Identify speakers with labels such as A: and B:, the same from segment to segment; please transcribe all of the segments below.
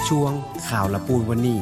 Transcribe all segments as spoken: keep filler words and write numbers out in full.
A: ช่วงข่าวละปูนวันนี้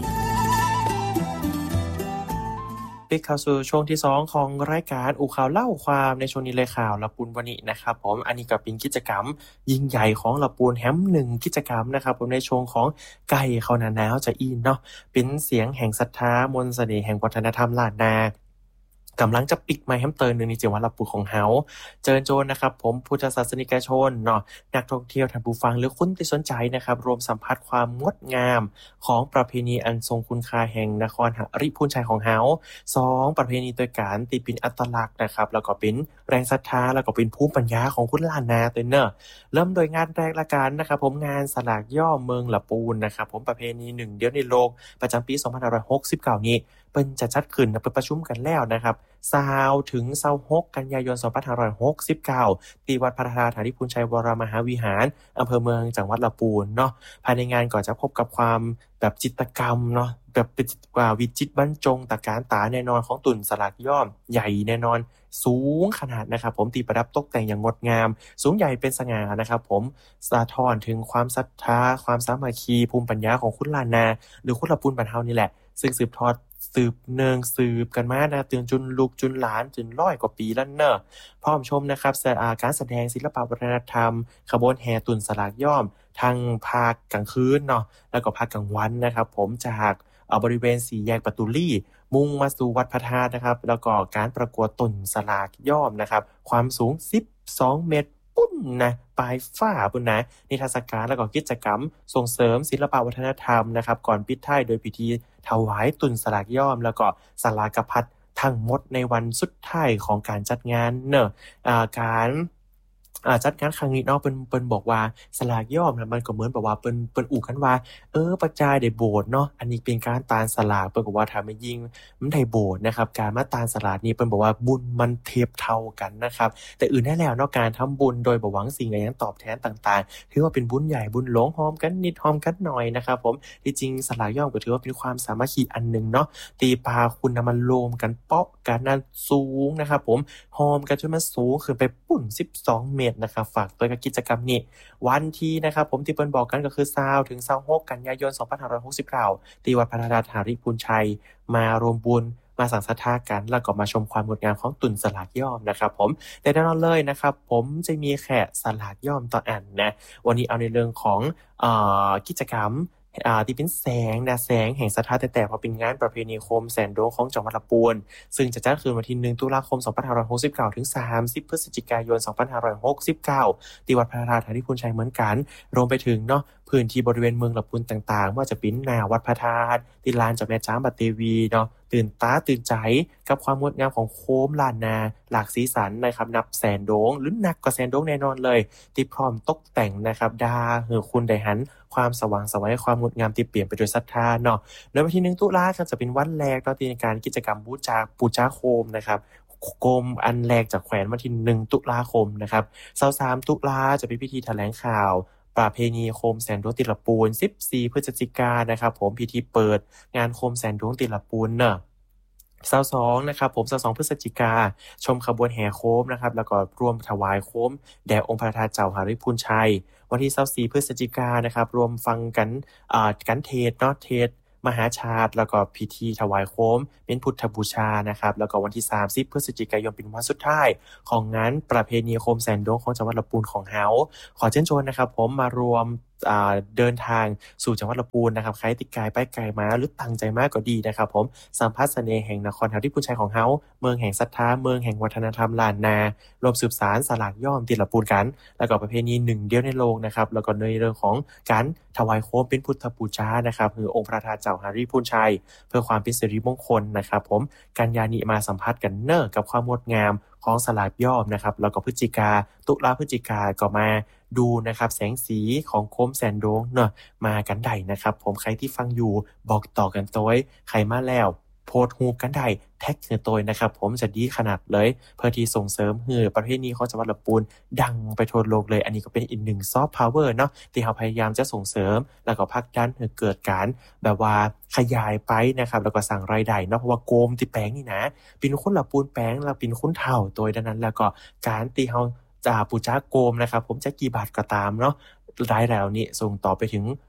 B: ปิดเข้าสู่ช่วงที่สองของรายการอู่ข่าวเล่าความในช่วงนี้เลยข่าวละปูนวันนี้นะครับผมอันนี้ก็เป็นกิจกรรมยิ่งใหญ่ของละปูนแฮมหนึ่งกิจกรรมนะครับผมในช่วงของไก่เข้าหน้าหนาวจะอินเนาะเป็นเสียงแห่งศรัทธามนต์เสน่ห์แห่งวัฒนธรรมล้านนากำลังจะปิกไมค์แฮมเตอร์หนึ่งในจังหวัดลำพูนของเฮาเจิญโจรนะครับผมพุทธศาสนิกชนเนาะนักท่องเที่ยวท่านผู้ฟังหรือคนที่สนใจนะครับรวมสัมผัสความงดงามของประเพณีอันทรงคุณค่าแห่งนครหฤพูนชัยของเฮาสองประเพณีโดยการตีเป็นอัตลักษณ์นะครับแล้วก็เป็นแรงศรัทธาแล้วก็เป็นภูมิปัญญาของคนล้านนาตัวเนอะเริ่มโดยงานแรกละกันนะครับผมงานสลากย่อเมืองลำพูนนะครับผมประเพณีหนึ่งเดียวในโลกประจำปีสองพันห้าร้อยหกสิบเก้านี้เปิ้นจะจัดขึ้นเปิดประชุมกันแล้วนะครับยี่สิบถึงยี่สิบหกกันยายนสองพันห้าร้อยหกสิบเก้าที่วัดพระธาตุหฤพูนชัยวรมหาวิหารอำเภอเมืองจังหวัดลำพูนเนาะภายในงานก็จะพบกับความแบบจิตรกรรมเนาะแบบเป็นว่าวิจิตรบรรจงตะการตาแน่นอนของตุ่นสลากย่อมใหญ่แน่นอนสูงขนาดนะครับผมตีประดับตกแต่งอย่างงดงามสูงใหญ่เป็นสง่านะครับผมสะท้อนถึงความศรัทธาความสามัคคีภูมิปัญญาของคนล้านนาหรือคนลำพูนบ้านเฮานี่แหละซึ่งสืบทอดสืบเนืองสืบกันมานะตื่นจุนลูกจุนหลานจนร้อยกว่าปีแล้วเนอะพร้อมชมนะครับการแสดงศิลปวัฒนธรรมขบวนแห่ตุ่นสลากย่อมทั้งภาคกลางคืนเนาะแล้วก็ภาคกลางวันนะครับผมจากบริเวณสี่แยกประตูลี่มุ่งมาสู่วัดพระธาตุนะครับแล้วก็การประกวดตุ่นสลากย่อมนะครับความสูงสิบสองเมตรปุ้นนะปลายฝ้าปุ้นนะนิทรรศการแล้วก็กิจกรรมส่งเสริมศิลปวัฒนธรรมนะครับก่อนปิดท้ายโดยพิธีถวายตุ่นสลากย่อมแล้วก็สลากพัดทั้งหมดในวันสุดท้ายของการจัดงานเนอะอ่าการอ่าจัดงานครั้งนี้เนาะเปิ้นเปิ้นบอกว่าสลากย่อมนะมันก็เหมือนแบบว่าเปิ้นเปิ้นอู่กันว่าเออปัจจัยได้โบสถ์เนาะอันนี้เป็นการตานสลากเปิ้นก็ว่าถ้ามันยิ่งมันได้โบสถ์นะครับการมาตานสลากนี้เปิ้นบอกว่าบุญมันเทียบเท่ากันนะครับแต่อื่นได้แล้วเนาะการทำบุญโดยบ่หวังสิ่งใดอย่างตอบแทนต่างๆถือว่าเป็นบุญใหญ่บุญหลวงหอมกันนิดหอมกันหน่อยนะครับผมที่จริงสลากย่อมก็ถือว่าเป็นความสามัคคีอันนึงเนาะตีปาคุณน่ะมันรวมกันเปาะกันนั้นสูงนะครับผมหอมกันจนมันสูงขึ้นไปปุ้นสิบสองเมตรนะครับฝากตัวกับกิจกรรมนี้วันที่นะครับผมที่เปิ้นบอกกันก็คือยี่สิบถึงยี่สิบหกกันยายนสองพันห้าร้อยหกสิบเก้าที่วัดพระธาตุหฤพูนชัยมารวมบุญมาสังสรรค์กันแล้วก็มาชมความงดงามของตุ่นสลากย่อมนะครับผมแต่แน่นอนเลยนะครับผมจะมีแค่สลากย่อมต่ออันนะวันนี้เอาในเรื่องของเอ่อกิจกรรมอ่าที่เป็นแสงนะแสงแห่งศรัทธาแต่แต่พอเป็นงานประเพณีโคมแสนโดงของจังหวัดลำพูนซึ่งจะจัดขึ้นวันที่หนึ่งตุลาคมสองพันห้าร้อยหกสิบเก้าถึงสามสิบพฤศจิกายนสองพันห้าร้อยหกสิบเก้าที่วัดพระธาตุหฤพูนชัยเหมือนกันรวมไปถึงเนาะพื้นที่บริเวณเมืองลำพูนต่างๆว่าจะเป็นหน้าวัดพระธาตุที่ลานเจ้าแม่จ้ามบัดเตวีเนาะตื่นตาตื่นใจกับความงดงามของโคมล้านนาหลากสีสันนะครับนับแสนโดงหรือหนักกว่าแสนโดงแน่นอนเลยที่พร้อมตกแต่งนะครับดาเหือคุณได้หันความสว่างไสวความงดงามที่เปลี่ยนไปด้วยศรัทธาเนาะโดยวันที่หนึ่งตุลาคมจะเป็นวันแรกเนาะที่ในการกิจกรรมบูชาปูชาโคมนะครับโคมอันแรกจากแขวนวันที่หนึ่งตุลาคมนะครับยี่สิบสามตุลาจะเป็นพิธีแถลงข่าวประเพณีโคมแสนดวงติลปูนสิบสี่พฤศจิกายนนะครับผมพิธีเปิดงานโคมแสนดวงติลปูนเนาะยี่สิบสองนะครับผมยี่สิบสองพฤศจิกายนชมขบวนแห่โคมนะครับแล้วก็ร่วมถวายโคมแด่องค์พระธาตุเจ้าหฤพูนชัยวันที่ยี่สิบสี่พฤศจิกายนนะครับรวมฟังกันอ่ากันเทศน์เนาะเทศน์มหาชาติแล้วก็พิธีถวายโคมเป็นพุทธบูชานะครับแล้วก็วันที่สามสิบพฤศจิกายนเป็นวันสุดท้ายของงานประเพณีโคมแสนดวงของจังหวัดลำพูนของเฮาขอเชิญชวนนะครับผมมารวมอ่าเดินทางสู่จังหวัดลำพูนนะครับใครติดกายไปไกลมาหรือตั้งใจมากก็ดีนะครับผมสัมผัสเสน่ห์แห่งนครหฤพูนชัยของเฮาเมืองแห่งศรัทธาเมืองแห่งวัฒนธรรมล้านนารวมสืบสานสลากย่อมติลปูนกันแล้วก็ประเพณีหนึ่งเดียวในโลกนะครับแล้วก็ในเรื่องของการถวายโคมเป็นพุทธบูชานะครับคือองค์พระธาตุเจ้าหฤพูนชัยเพื่อความเป็นสิริมงคลนะครับผมกันยานี้มาสัมผัสกันเนอกับความงดงามของสลากย่อมนะครับแล้วก็พฤศจิกาตุลาพฤศจิกาก็มาดูนะครับแสงสีของโคมแสนดวงเนอะมากันได้นะครับผมใครที่ฟังอยู่บอกต่อกันตัวใครมาแล้วโพสต์รูปกันได้แท็กเงินตัวนะครับผมจะดีขนาดเลยเพื่อที่ส่งเสริมให้ประเทศนี้ของจังหวัดลำพูนดังไปทั่วโลกเลยอันนี้ก็เป็นอีกหนึ่งซอฟต์พาวเวอร์เนาะที่เราพยายามจะส่งเสริมแล้วก็ผลักดันให้เกิดการแบบว่าขยายไปนะครับแล้วก็สร้างรายได้เนาะเพราะว่าโกมที่แปลงนี่นะเป็นคนลำพูนแปลงแล้วเป็นคนเฒ่าตัวดังนั้นแล้วก็การที่เราจะปูชาโกมนะครับผมจะกี่บาทก็ตามเนาะรายได้เหล่านี้ส่งต่อไปถึง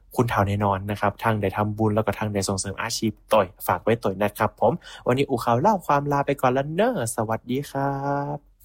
B: คุณเฒ่าแน่นอนนะครับทั้งได้ทำบุญแล้วก็ทั้งได้ส่งเสริมอาชีพต่อยฝากไว้ต่อยนะครับผมวันนี้อู่ข่าวเล่าความลาไปก่อนแล้วเน้อสวัสดีครับ